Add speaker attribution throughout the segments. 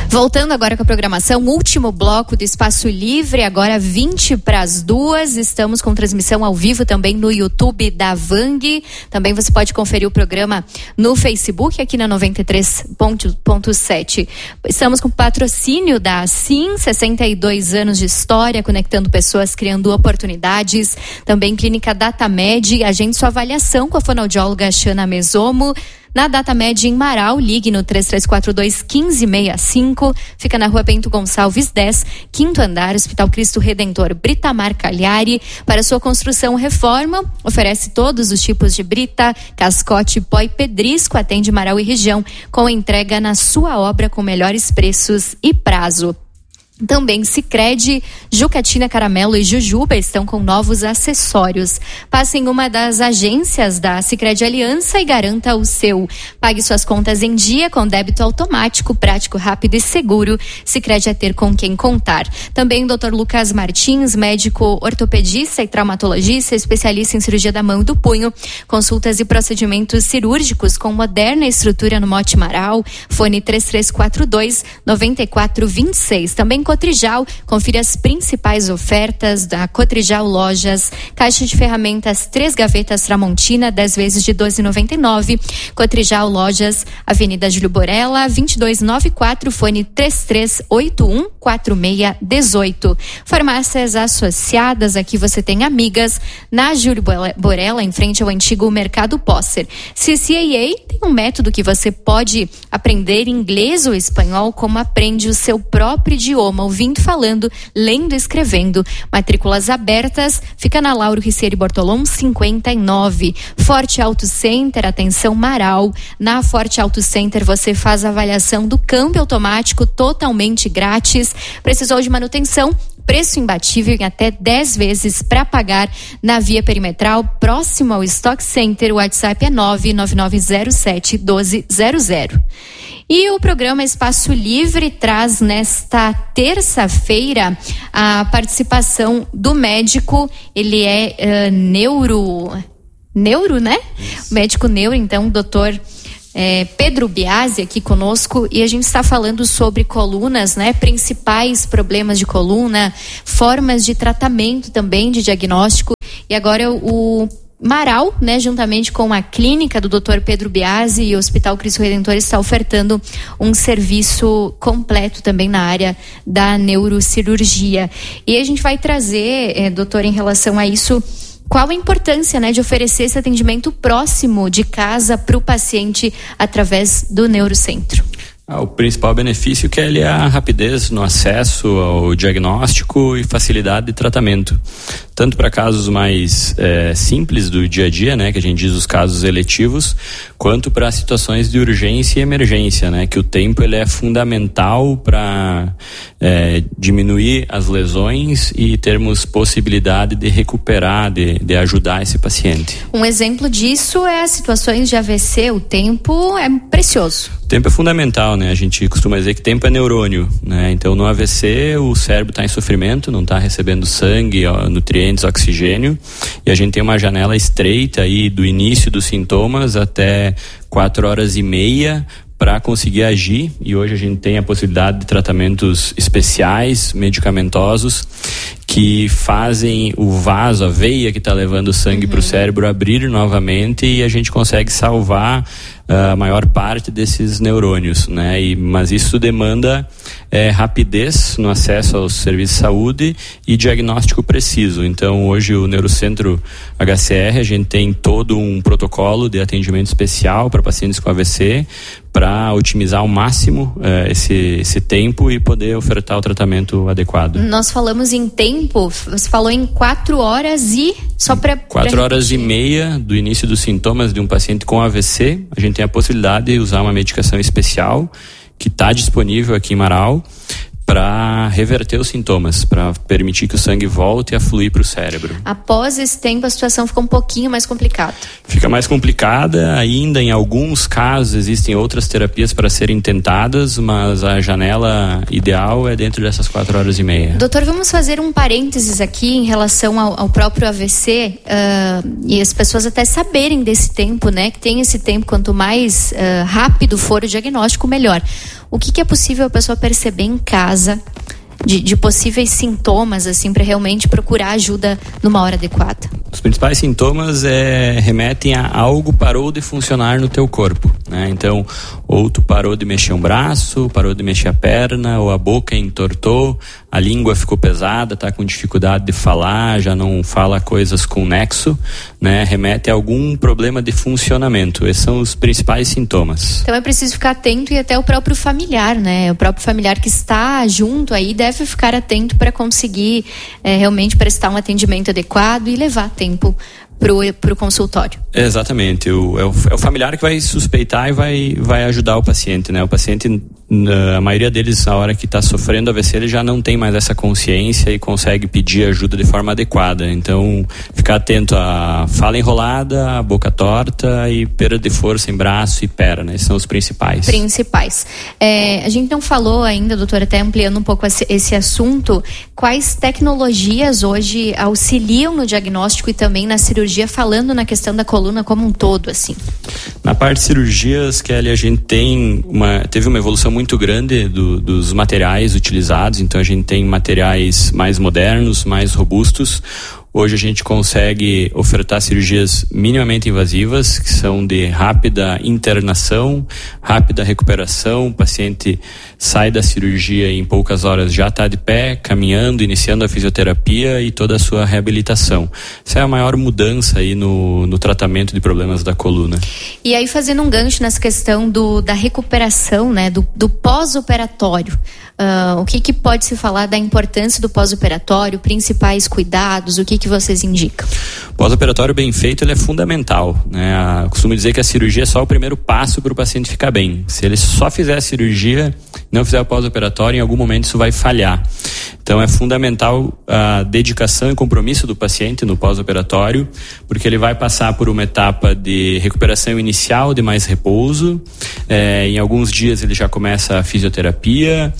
Speaker 1: Voltando agora com a programação, último bloco do Espaço Livre, agora 2:20. Estamos com transmissão ao vivo também no YouTube da Vang. Também você pode conferir o programa no Facebook, aqui na 93.7. Estamos com patrocínio da Sim, 62 anos de história, conectando pessoas, criando oportunidades. Também Clínica Datamed, agende sua avaliação com a fonoaudióloga Xana Mesomo. Na Datamed em Marau, ligue no 3342-1565, fica na Rua Bento Gonçalves 10, quinto andar, Hospital Cristo Redentor. Britamar Cagliari, para sua construção reforma, oferece todos os tipos de brita, cascote, pó e pedrisco, atende Marau e região, com entrega na sua obra com melhores preços e prazo. Também Sicredi, Jucatina Caramelo e Jujuba estão com novos acessórios. Passe em uma das agências da Sicredi Aliança e garanta o seu. Pague suas contas em dia com débito automático, prático, rápido e seguro. Sicredi é ter com quem contar. Também o Dr. Lucas Martins, médico ortopedista e traumatologista, especialista em cirurgia da mão e do punho. Consultas e procedimentos cirúrgicos com moderna estrutura no Mote Marau. Fone 3342-9426. Também Cotrijal, confira as principais ofertas da Cotrijal Lojas. Caixa de ferramentas 3 gavetas Tramontina, 10 vezes de R$12,99. Cotrijal Lojas, Avenida Júlio Borella, 2294, fone 3381-4618. Farmácias associadas, aqui você tem Amigas, na Júlio Borella, em frente ao antigo Mercado Posser. CCAA tem um método que você pode aprender inglês ou espanhol como aprende o seu próprio idioma, ouvindo, falando, lendo e escrevendo. Matrículas abertas, fica na Lauro Ricieri Bortolom 59. Forte Auto Center, atenção Marau. Na Forte Auto Center você faz a avaliação do câmbio automático totalmente grátis. Precisou de manutenção? Preço imbatível em até 10 vezes para pagar na via perimetral, próximo ao Stock Center. O WhatsApp é 99907-1200. E o programa Espaço Livre traz nesta terça-feira a participação do médico. Ele é neuro, né? Isso. Médico neuro, então, doutor Pedro Biasi aqui conosco, e a gente está falando sobre colunas, né? Principais problemas de coluna, formas de tratamento também, de diagnóstico. E agora o Marau, né, juntamente com a clínica do Dr. Pedro Biasi e o Hospital Cristo Redentor, está ofertando um serviço completo também na área da neurocirurgia. E a gente vai trazer, doutor, em relação a isso, qual a importância, né, de oferecer esse atendimento próximo de casa para o paciente através do neurocentro?
Speaker 2: O principal benefício que é a rapidez no acesso ao diagnóstico e facilidade de tratamento, tanto para casos mais simples do dia a dia, né, que a gente diz os casos eletivos, quanto para situações de urgência e emergência, né, que o tempo ele é fundamental para diminuir as lesões e termos possibilidade de recuperar, de ajudar esse paciente.
Speaker 1: Um exemplo disso é as situações de AVC. O tempo é precioso.
Speaker 2: O tempo é fundamental, né? A gente costuma dizer que tempo é neurônio, né? Então no AVC o cérebro está em sofrimento, não está recebendo sangue, nutrientes, oxigênio, e a gente tem uma janela estreita aí do início dos sintomas até 4 horas e meia para conseguir agir, e hoje a gente tem a possibilidade de tratamentos especiais, medicamentosos, que fazem o vaso, a veia que está levando o sangue para o cérebro abrir novamente, e a gente consegue salvar a maior parte desses neurônios, né? Mas isso demanda rapidez no acesso aos serviços de saúde e diagnóstico preciso. Então hoje o Neurocentro HCR, a gente tem todo um protocolo de atendimento especial para pacientes com AVC, para otimizar ao máximo esse tempo e poder ofertar o tratamento adequado.
Speaker 1: Nós falamos em tempo, você falou em 4 horas e só para
Speaker 2: 4 horas e meia do início dos sintomas de um paciente com AVC, a gente tem a possibilidade de usar uma medicação especial que está disponível aqui em Marau para reverter os sintomas, para permitir que o sangue volte a fluir para o cérebro.
Speaker 1: Após esse tempo, a situação fica um pouquinho mais complicada.
Speaker 2: Fica mais complicada ainda, em alguns casos existem outras terapias para serem tentadas, mas a janela ideal é dentro dessas 4 horas e meia.
Speaker 1: Doutor, vamos fazer um parênteses aqui em relação ao próprio AVC, e as pessoas até saberem desse tempo, né? Que tem esse tempo, quanto mais rápido for o diagnóstico, melhor. o que é possível a pessoa perceber em casa de possíveis sintomas, assim, para realmente procurar ajuda numa hora adequada?
Speaker 2: Os principais sintomas remetem a algo parou de funcionar no teu corpo, né? Então, ou tu parou de mexer um braço, parou de mexer a perna, ou a boca entortou, a língua ficou pesada, tá com dificuldade de falar, já não fala coisas com nexo, né? Remete a algum problema de funcionamento. Esses são os principais sintomas.
Speaker 1: Então é preciso ficar atento, e até o próprio familiar, né? O próprio familiar que está junto aí deve ficar atento para conseguir realmente prestar um atendimento adequado e levar tempo pro consultório.
Speaker 2: Exatamente, é o familiar que vai suspeitar e vai ajudar o paciente, né? O paciente, a maioria deles, na hora que está sofrendo AVC, ele já não tem mais essa consciência e consegue pedir ajuda de forma adequada. Então, ficar atento à fala enrolada, a boca torta e perda de força em braço e perna, esses são os principais. A gente não falou ainda, doutora, até ampliando um pouco esse assunto, quais tecnologias hoje auxiliam no diagnóstico e também na cirurgia, falando na questão da coluna como um todo, assim? Na parte de cirurgias, Kelly, a gente teve uma evolução muito grande dos materiais utilizados, então a gente tem materiais mais modernos, mais robustos. Hoje a gente consegue ofertar cirurgias minimamente invasivas, que são de rápida internação, rápida recuperação. O paciente sai da cirurgia e em poucas horas já está de pé, caminhando, iniciando a fisioterapia e toda a sua reabilitação. Essa é a maior mudança aí no tratamento de problemas da coluna. E aí, fazendo um gancho nessa questão da recuperação, né, do pós-operatório, o que pode se falar da importância do pós-operatório, principais cuidados, o que vocês indicam? Pós-operatório bem feito, ele é fundamental, né? Costumo dizer que a cirurgia é só o primeiro passo para o paciente ficar bem. Se ele só fizer a cirurgia, não fizer o pós-operatório, em algum momento isso vai falhar. Então é fundamental a dedicação e compromisso do paciente no pós-operatório, porque ele vai passar por uma etapa de recuperação inicial, de mais repouso. Em alguns dias ele já começa a fisioterapia,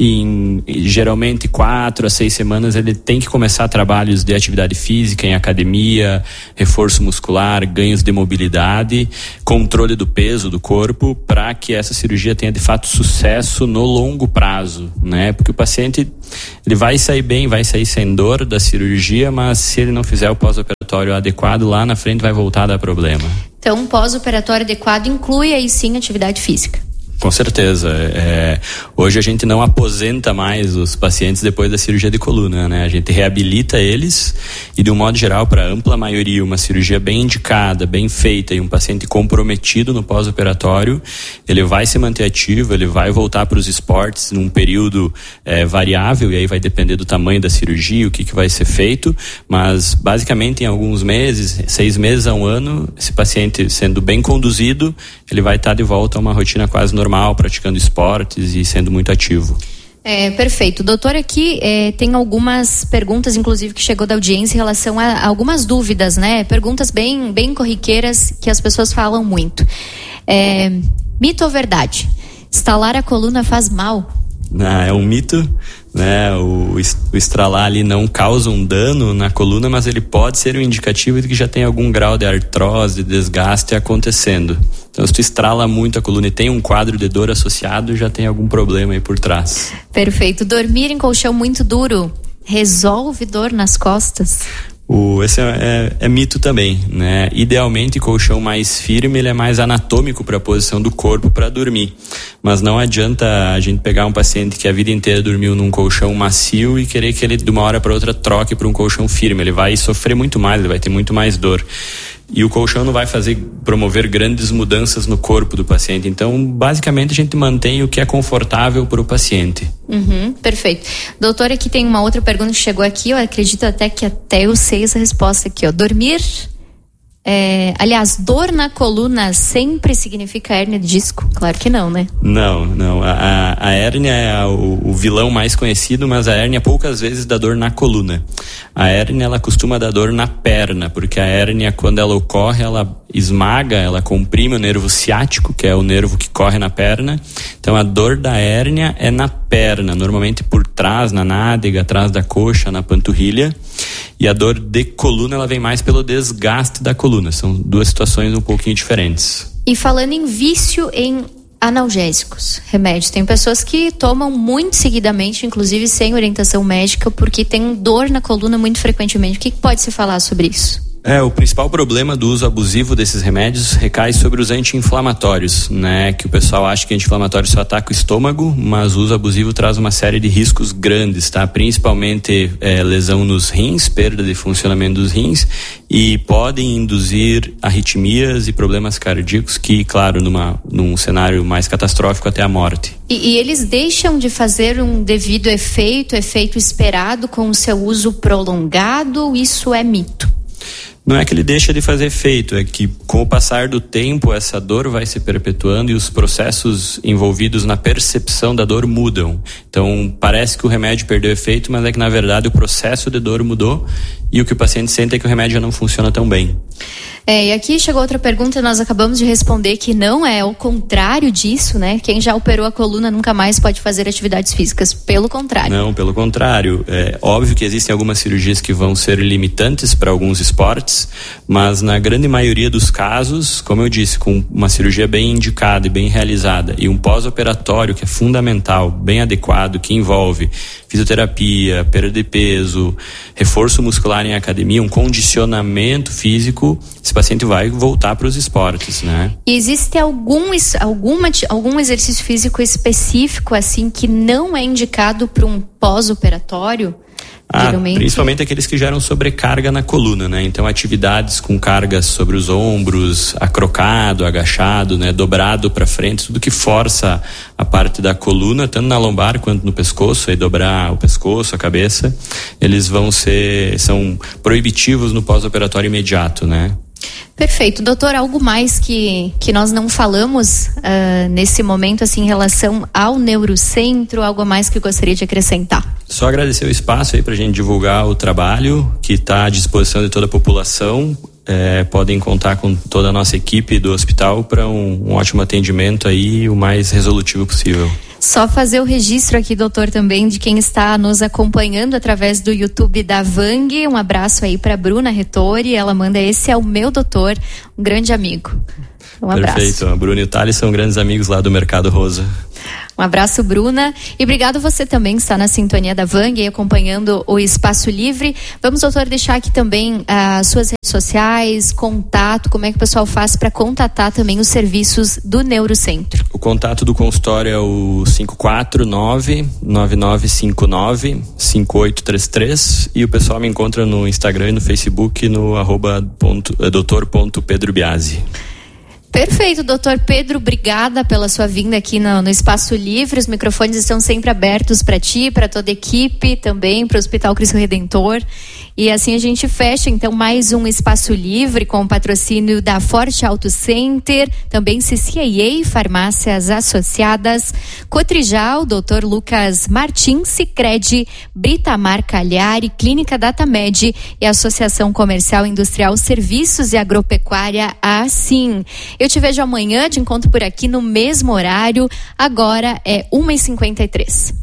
Speaker 2: e geralmente 4 a 6 semanas ele tem que começar trabalhos de atividade física em academia, reforço muscular, ganhos de mobilidade, controle do peso do corpo, para que essa cirurgia tenha de fato sucesso no longo prazo, né? Porque o paciente, ele vai sair bem, vai sair sem dor da cirurgia, mas se ele não fizer o pós-operatório adequado, lá na frente vai voltar a dar problema. Então, um pós-operatório adequado inclui aí sim atividade física. Com certeza. Hoje a gente não aposenta mais os pacientes depois da cirurgia de coluna, né? A gente reabilita eles e, de um modo geral, para a ampla maioria, uma cirurgia bem indicada, bem feita e um paciente comprometido no pós-operatório, ele vai se manter ativo, ele vai voltar para os esportes num período variável, e aí vai depender do tamanho da cirurgia, o que vai ser feito, mas basicamente em alguns meses, 6 meses a 1 ano, esse paciente sendo bem conduzido, ele vai estar de volta a uma rotina quase normal, praticando esportes e sendo muito ativo. Perfeito. Doutor, aqui tem algumas perguntas, inclusive, que chegou da audiência em relação a algumas dúvidas, né? Perguntas bem corriqueiras que as pessoas falam muito. Mito ou verdade? Estalar a coluna faz mal? É um mito, né? O estralar ali não causa um dano na coluna, mas ele pode ser um indicativo de que já tem algum grau de artrose, de desgaste acontecendo. Então, se tu estrala muito a coluna e tem um quadro de dor associado, já tem algum problema aí por trás. Perfeito. Dormir em colchão muito duro resolve dor nas costas? Esse é mito também, né? Idealmente, colchão mais firme, ele é mais anatômico para a posição do corpo para dormir. Mas não adianta a gente pegar um paciente que a vida inteira dormiu num colchão macio e querer que ele, de uma hora para outra, troque para um colchão firme. Ele vai sofrer muito mais, ele vai ter muito mais dor. E o colchão não vai promover grandes mudanças no corpo do paciente. Então, basicamente, a gente mantém o que é confortável para o paciente. Perfeito. Doutor, aqui tem uma outra pergunta que chegou aqui. Eu acredito até eu sei essa resposta aqui, ó. Dormir... aliás, dor na coluna sempre significa hérnia de disco? Claro que não, né? Não. A hérnia é o vilão mais conhecido, mas a hérnia poucas vezes dá dor na coluna. A hérnia, ela costuma dar dor na perna, porque a hérnia, quando ela ocorre, ela esmaga, ela comprime o nervo ciático, que é o nervo que corre na perna. Então, a dor da hérnia é na perna, normalmente por trás, na nádega, atrás da coxa, na panturrilha. E a dor de coluna, ela vem mais pelo desgaste da coluna. São duas situações um pouquinho diferentes. E falando em vício em
Speaker 1: analgésicos, remédios. Tem pessoas que tomam muito seguidamente, inclusive sem orientação médica, porque tem dor na coluna muito frequentemente. O que pode se falar sobre isso?
Speaker 2: O principal problema do uso abusivo desses remédios recai sobre os anti-inflamatórios, né? Que o pessoal acha que anti-inflamatório só ataca o estômago, mas o uso abusivo traz uma série de riscos grandes, tá? Principalmente lesão nos rins, perda de funcionamento dos rins, e podem induzir arritmias e problemas cardíacos que, claro, num cenário mais catastrófico, até a morte.
Speaker 1: E eles deixam de fazer um devido efeito esperado com o seu uso prolongado? Isso é mito?
Speaker 2: Não é que ele deixa de fazer efeito, é que com o passar do tempo essa dor vai se perpetuando e os processos envolvidos na percepção da dor mudam. Então parece que o remédio perdeu efeito, mas é que na verdade o processo de dor mudou e o que o paciente sente é que o remédio já não funciona tão bem.
Speaker 1: E aqui chegou outra pergunta e nós acabamos de responder que não é o contrário disso, né? Quem já operou a coluna nunca mais pode fazer atividades físicas, pelo contrário.
Speaker 2: Não, pelo contrário. É óbvio que existem algumas cirurgias que vão ser limitantes para alguns esportes, mas na grande maioria dos casos, como eu disse, com uma cirurgia bem indicada e bem realizada e um pós-operatório que é fundamental, bem adequado, que envolve fisioterapia, perda de peso, reforço muscular em academia, um condicionamento físico, esse paciente vai voltar para os esportes, né?
Speaker 1: E existe algum exercício físico específico, assim, que não é indicado para um pós-operatório?
Speaker 2: Principalmente aqueles que geram sobrecarga na coluna, né? Então atividades com cargas sobre os ombros, acrocado, agachado, né? Dobrado para frente, tudo que força a parte da coluna, tanto na lombar quanto no pescoço, aí dobrar o pescoço, a cabeça, eles são proibitivos no pós-operatório imediato, né?
Speaker 1: Perfeito. Doutor, algo mais que nós não falamos nesse momento, assim, em relação ao Neurocentro, algo a mais que gostaria de acrescentar?
Speaker 2: Só agradecer o espaço aí pra gente divulgar o trabalho que está à disposição de toda a população. Podem contar com toda a nossa equipe do hospital para um ótimo atendimento aí, o mais resolutivo possível.
Speaker 1: Só fazer o registro aqui, doutor, também de quem está nos acompanhando através do YouTube da Vang. Um abraço aí para Bruna Retori, ela manda: esse é o meu doutor, um grande amigo. Um abraço.
Speaker 2: Perfeito, a Bruna e o Thales são grandes amigos lá do Mercado Rosa.
Speaker 1: Um abraço, Bruna, e obrigado você também que está na sintonia da Vang e acompanhando o Espaço Livre. Vamos, doutor, deixar aqui também as suas redes sociais, contato, como é que o pessoal faz para contatar também os serviços do Neurocentro?
Speaker 2: O contato do consultório é o 549-9959-5833 e o pessoal me encontra no Instagram e no Facebook no @doutor.pedrobiasi.
Speaker 1: Perfeito, doutor Pedro, obrigada pela sua vinda aqui no Espaço Livre. Os microfones estão sempre abertos para ti, para toda a equipe, também para o Hospital Cristo Redentor. E assim a gente fecha então mais um Espaço Livre com o patrocínio da Forte Auto Center, também CCIA, Farmácias Associadas, Cotrijal, Dr. Lucas Martins, Sicredi, Britamar Cagliari, Clínica Datamed e Associação Comercial Industrial Serviços e Agropecuária Assim. Eu te vejo amanhã, de encontro por aqui no mesmo horário, agora é 1h53.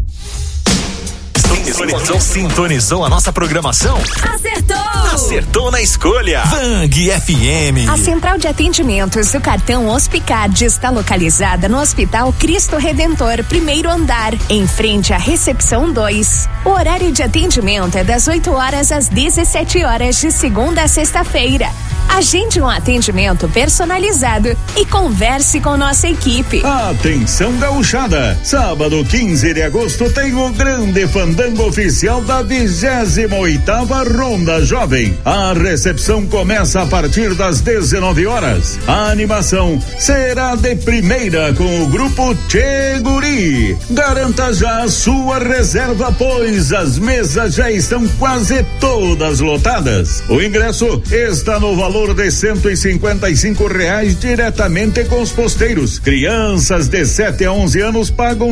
Speaker 3: Sintonizou a nossa programação? Acertou na escolha. Vang FM.
Speaker 4: A central de atendimentos do cartão Hospicard está localizada no Hospital Cristo Redentor, primeiro andar, em frente à recepção 2. O horário de atendimento é das 8 horas às 17 horas de segunda a sexta-feira. Agende um atendimento personalizado e converse com nossa equipe.
Speaker 5: Atenção, gauchada! Sábado 15 de agosto tem o grande fandango oficial da 28ª Ronda Jovem. A recepção começa a partir das 19 horas. A animação será de primeira com o grupo Tchê Guri. Garanta já a sua reserva, pois as mesas já estão quase todas lotadas. O ingresso está no valor de R$155 diretamente com os posteiros. Crianças de 7 a 11 anos pagam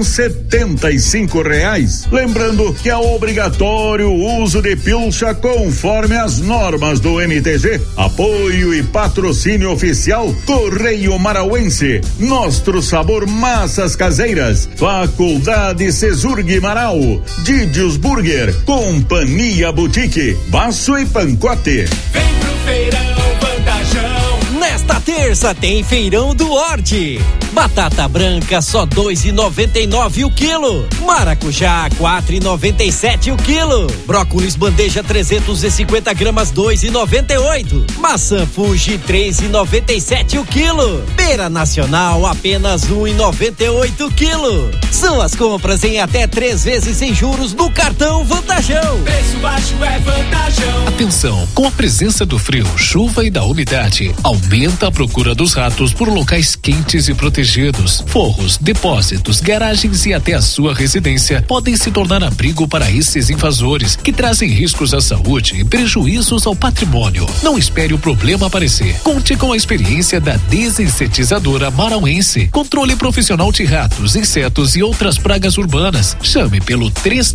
Speaker 5: R$75. Lembrando que é obrigatório o uso de pilcha conforme as normas do MTG. Apoio e patrocínio oficial Correio Marauense, Nostro Sabor Massas Caseiras, Faculdade Cesurg Marau, Didios Burger, Companhia Boutique, Baço e Pancote.
Speaker 3: Vem pro feirão Vantajão. Nesta terça
Speaker 6: Terça tem feirão do Horti. Batata branca só R$2,99 o quilo. Maracujá 4,97 o quilo. Brócolis bandeja 350 gramas R$2,98. Maçã Fuji 3,97 o quilo. Pera nacional apenas R$1,98 o quilo. São as compras em até 3 vezes sem juros no cartão Vantajão.
Speaker 7: Preço baixo é Vantajão.
Speaker 8: Atenção, com a presença do frio, chuva e da umidade, aumenta a procura dos ratos por locais quentes e protegidos. Forros, depósitos, garagens e até a sua residência podem se tornar abrigo para esses invasores que trazem riscos à saúde e prejuízos ao patrimônio. Não espere o problema aparecer. Conte com a experiência da desinsetizadora marauense. Controle profissional de ratos, insetos e outras pragas urbanas. Chame pelo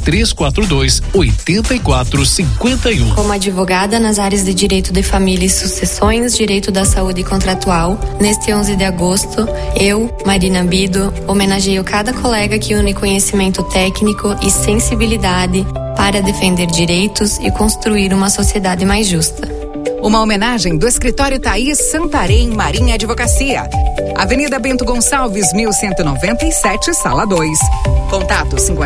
Speaker 8: 3342-8451.
Speaker 9: Como advogada nas áreas de direito de família e sucessões, direito da saúde contratual, neste 11 de agosto, eu, Marina Bido, homenageio cada colega que une conhecimento técnico e sensibilidade para defender direitos e construir uma sociedade mais justa.
Speaker 10: Uma homenagem do escritório Thaís Santarém Marinha Advocacia. Avenida Bento Gonçalves, 1197, Sala 2. Contato 50